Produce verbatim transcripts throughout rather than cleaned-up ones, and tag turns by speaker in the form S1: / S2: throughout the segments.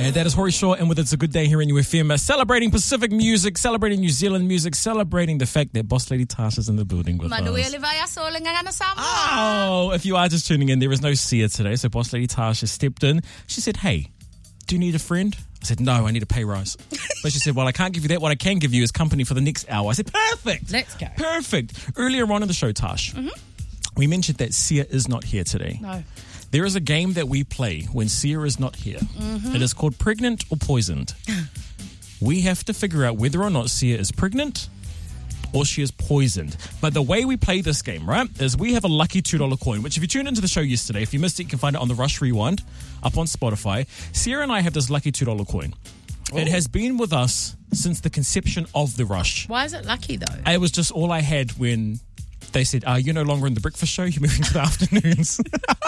S1: And that is Hori Shaw, and with It's a Good Day here in U F M, uh, celebrating Pacific music, celebrating New Zealand music, celebrating the fact that Boss Lady Tash is in the building with us. Oh, if you are just tuning in, there is no Sia today, so Boss Lady Tash has stepped in. She said, hey, do you need a friend? I said, no, I need a pay rise. But she said, well, I can't give you that. What I can give you is company for the next hour. I said, perfect.
S2: Let's go.
S1: Perfect. Earlier on in the show, Tash, mm-hmm. we mentioned that Sia is not here today.
S2: No.
S1: There is a game that we play when Sia is not here. Mm-hmm. It is called Pregnant or Poisoned. We have to figure out whether or not Sia is pregnant or she is poisoned. But the way we play this game, right, is we have a lucky two dollar coin, which if you tuned into the show yesterday, if you missed it, you can find it on the Rush Rewind up on Spotify. Sia and I have this lucky two dollar coin. Oh. It has been with us since the conception of the Rush.
S2: Why is it lucky, though?
S1: It was just all I had when they said, uh, you're no longer in the breakfast show, you're moving to the afternoons.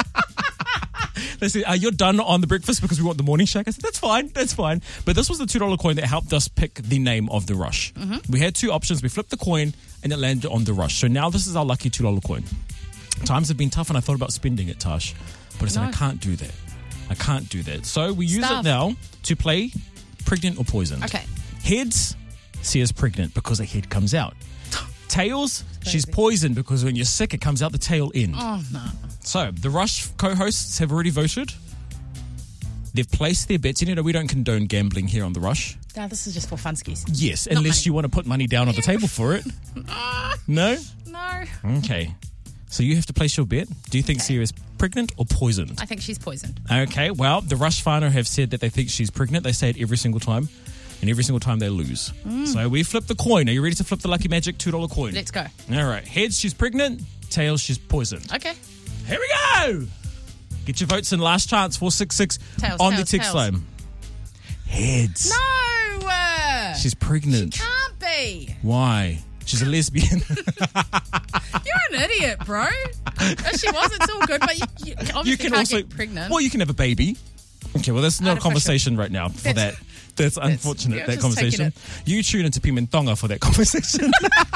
S1: They said, uh, you're done on the breakfast because we want the morning shack. I said, that's fine, that's fine. But this was the two dollar coin that helped us pick the name of the Rush. Mm-hmm. We had two options. We flipped the coin and it landed on the Rush. So now this is our lucky two dollar coin. Times have been tough and I thought about spending it, Tash. But I said, no. I can't do that. I can't do that. So we use
S2: Stuff.
S1: it now to play Pregnant or Poisoned.
S2: Okay.
S1: Heads, Sia's pregnant because a head comes out. Tails, she's poisoned because when you're sick, it comes out the tail end.
S2: Oh, no.
S1: So, the Rush co-hosts have already voted. They've placed their bets. You know, we don't condone gambling here on the Rush.
S2: No, this is just for funskies.
S1: Yes,
S2: Not
S1: unless
S2: money.
S1: you want to put money down on the table for it. No?
S2: No.
S1: Okay. So, you have to place your bet. Do you think
S2: Okay.
S1: Sia is pregnant or poisoned?
S2: I think she's poisoned.
S1: Okay, well, the Rush whānau have said that they think she's pregnant. They say it every single time. And every single time they lose. Mm. So we flip the coin. Are you ready to flip the lucky magic two dollar coin?
S2: Let's go.
S1: All right. Heads, she's pregnant. Tails, she's poisoned.
S2: Okay.
S1: Here we go. Get your votes in. Last chance. four six six
S2: Tails,
S1: on
S2: tails,
S1: the text
S2: tails.
S1: line. Heads.
S2: No. Uh,
S1: She's pregnant.
S2: She can't be.
S1: Why? She's a lesbian.
S2: You're an idiot, bro. If she was, it's all good. But you, you obviously
S1: You can
S2: can't
S1: also
S2: get pregnant.
S1: Well, you can have a baby. Okay, well, that's not a
S2: Artificial.
S1: conversation right now for
S2: That's-
S1: that. That's unfortunate,
S2: you're
S1: that
S2: just
S1: conversation.
S2: taking
S1: You tune into Pimentonga for that conversation.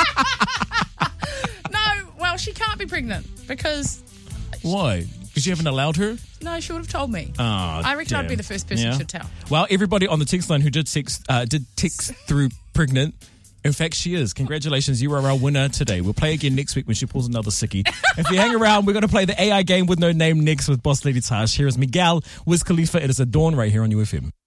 S2: No, well, she can't be pregnant because...
S1: Why? Because you haven't allowed her?
S2: No, she would have told me.
S1: Oh,
S2: I reckon
S1: damn.
S2: I'd be the first person
S1: Yeah.
S2: to tell.
S1: Well, everybody on the text line who did text, uh, did text through pregnant, in fact, she is. Congratulations, you are our winner today. We'll play again next week when she pulls another sickie. If you hang around, we're going to play the A I game with no name next with Boss Lady Tash. Here is Miguel, Wiz Khalifa. It is a dawn right here on U F M.